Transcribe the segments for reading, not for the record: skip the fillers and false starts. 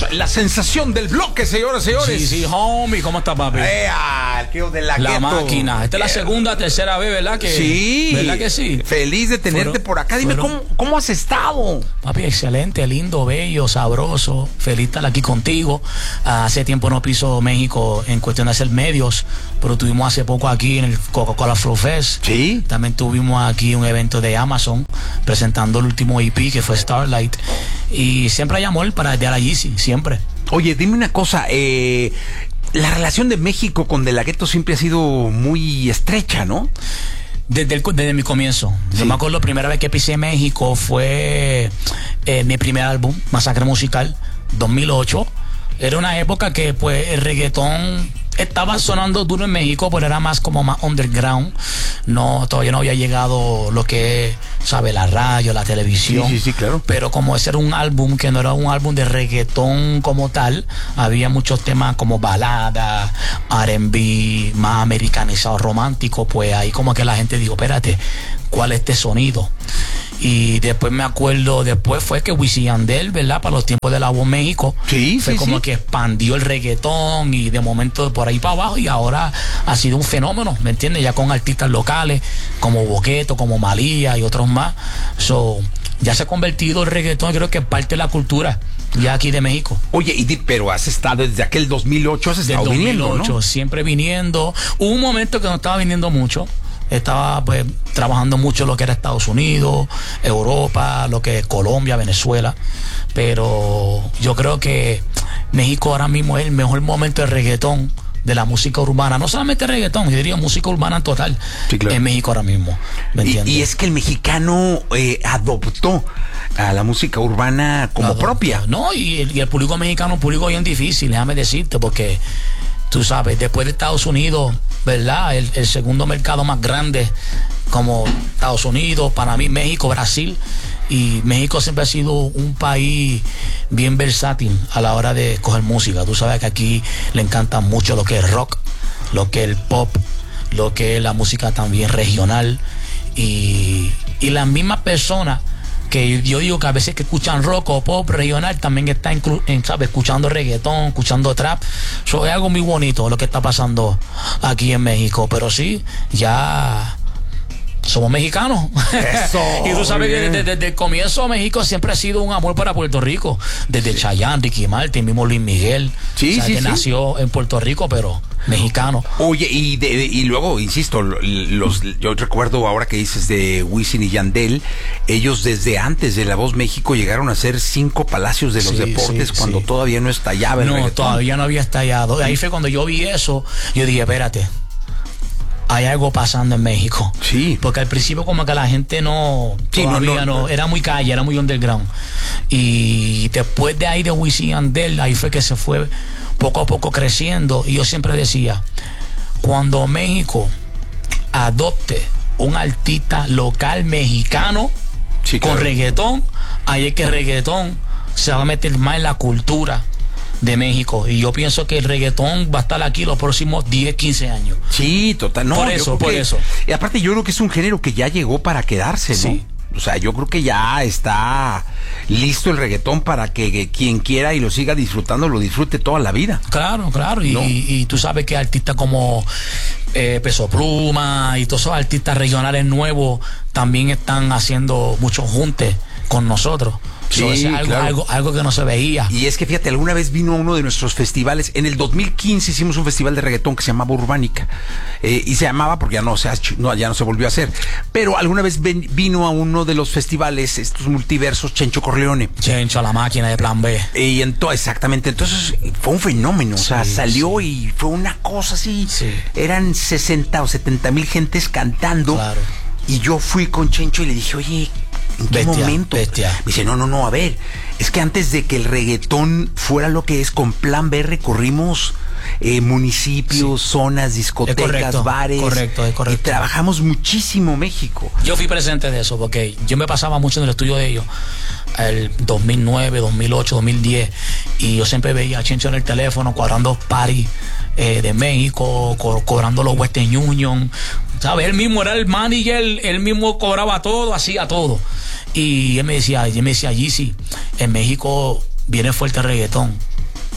la sensación del bloque, señoras y señores. Sí, homie, ¿cómo está, papi? El tío de la Gueto. Máquina. Esta es la segunda, tercera vez, ¿verdad? Sí. ¿Verdad que sí? Feliz de tenerte por acá. Dime, ¿cómo has estado? Papi, excelente, lindo, bello, sabroso. Feliz de estar aquí contigo. Hace tiempo no piso México en cuestión de hacer medios, pero tuvimos hace poco aquí en el Coca-Cola Flow Fest. Sí. También tuvimos aquí un evento de Amazon presentando el último EP que fue Starlight. Y siempre hay amor para dar a Yeezy, siempre. Oye, dime una cosa, la relación de México con De La Ghetto siempre ha sido muy estrecha, ¿no? Desde mi comienzo. Sí. Yo me acuerdo la primera vez que pisé México fue mi primer álbum, Masacre Musical, 2008. Era una época que pues el reggaetón estaba sonando duro en México, pero era más como más underground. No, todavía no había llegado lo que es, ¿sabe? La radio, la televisión. Sí, claro. Pero como ese era un álbum que no era un álbum de reggaetón como tal, había muchos temas como balada, R&B, más americanizado, romántico, pues ahí como que la gente dijo, espérate, ¿cuál es este sonido? Y después me acuerdo, después fue que Wisin y Yandel, ¿verdad? Para los tiempos de La Voz México. Sí, fue como sí. que expandió el reggaetón y de momento por ahí para abajo y ahora ha sido un fenómeno, ¿me entiendes? Ya con artistas locales como Boqueto, como Malía y otros más. Ya se ha convertido el reggaetón, creo que es parte de la cultura ya aquí de México. Oye, pero has estado desde aquel 2008, has estado Desde 2008, viniendo, ¿no? siempre viniendo. Hubo un momento que no estaba viniendo mucho. Estaba pues trabajando mucho lo que era Estados Unidos, Europa, lo que es Colombia, Venezuela, pero yo creo que México ahora mismo es el mejor momento de reggaetón, de la música urbana, no solamente reggaetón, yo diría música urbana en total, sí, claro. En México ahora mismo, ¿me entiendes? Y es que el mexicano adoptó a la música urbana como propia. No, y el público mexicano es un público bien difícil, déjame decirte, porque tú sabes, después de Estados Unidos, ¿verdad? El segundo mercado más grande, como Estados Unidos, para mí México, Brasil. Y México siempre ha sido un país bien versátil a la hora de escoger música. Tú sabes que aquí le encanta mucho lo que es rock, lo que es el pop, lo que es la música también regional. Y las mismas personas que yo digo que a veces que escuchan rock o pop regional también están ¿sabes? Escuchando reggaetón, escuchando trap. Eso es algo muy bonito lo que está pasando aquí en México, pero sí, ya somos mexicanos. Eso, y tú sabes que desde el comienzo México siempre ha sido un amor para Puerto Rico, desde Chayanne, Ricky Martin, mismo Luis Miguel, sí, que nació en Puerto Rico, pero mexicano. Oye, y luego, insisto, yo recuerdo ahora que dices de Wisin y Yandel, ellos desde antes de La Voz México llegaron a ser 5 palacios de los deportes cuando todavía no estallaba el reggaetón. Todavía no había estallado. Ahí fue cuando yo vi eso, yo dije, espérate, hay algo pasando en México. Sí. Porque al principio como que la gente no era muy calle, era muy underground. Y después de ahí de Wisin y Yandel, ahí fue que se fue poco a poco creciendo. Y yo siempre decía, cuando México adopte un artista local mexicano con reggaetón, ahí es que el reggaetón se va a meter más en la cultura de México, y yo pienso que el reggaetón va a estar aquí los próximos 10, 15 años. Sí, total, no, por eso. Y aparte yo creo que es un género que ya llegó para quedarse, ¿no? Sí. O sea, yo creo que ya está listo el reggaetón para que quien quiera y lo siga disfrutando, lo disfrute toda la vida. Claro, y tú sabes que artistas como Peso Pluma y todos esos artistas regionales nuevos también están haciendo muchos juntes con nosotros. Sí, es algo que no se veía. Y es que fíjate, alguna vez vino a uno de nuestros festivales. En el 2015 hicimos un festival de reggaetón que se llamaba Urbánica. Y se llamaba porque ya no se volvió a hacer. Pero alguna vez vino a uno de los festivales, estos multiversos, Chencho Corleone. Chencho, la máquina de Plan B. Y exactamente. Entonces fue un fenómeno. O sea, salió y fue una cosa así. Sí. Eran 60 o 70 mil gentes cantando. Claro. Y yo fui con Chencho y le dije, oye, ¿en qué momento? Bestia. Me dice, no, a ver, es que antes de que el reggaetón fuera lo que es, con Plan B recorrimos municipios, zonas, discotecas, bares. Correcto. Y trabajamos muchísimo México. Yo fui presente de eso, porque yo me pasaba mucho en el estudio de ellos, el 2009, 2008, 2010, y yo siempre veía a Chencho en el teléfono cuadrando party de México, cobrando los Western Union, ¿sabes? Él mismo era el manager, él mismo cobraba todo, hacía todo. Y él me decía, Yeezy, en México viene fuerte el reggaetón,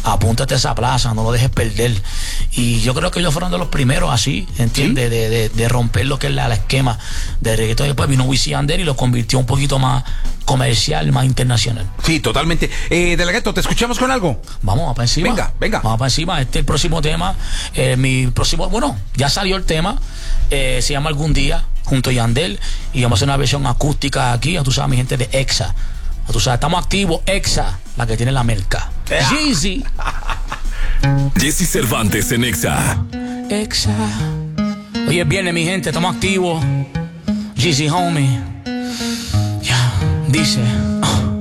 apúntate a esa plaza, no lo dejes perder. Y yo creo que ellos fueron de los primeros así, ¿entiendes? ¿Sí? De romper lo que es la esquema de reggaetón. Después vino Wisin y Yandel y lo convirtió un poquito más comercial, más internacional. Sí, totalmente. Delegato, ¿te escuchamos con algo? Vamos para encima. Venga. Vamos para encima. Este es el próximo tema. Bueno, ya salió el tema. Se llama Algún Día, junto a Yandel. Y vamos a hacer una versión acústica aquí. Ya tú sabes, mi gente de EXA. Ya tú sabes, estamos activos. EXA, la que tiene la merca. Jeezy. Jesse Cervantes en EXA. EXA. Oye, viene mi gente, estamos activos. Jeezy, homie. Ya, dice.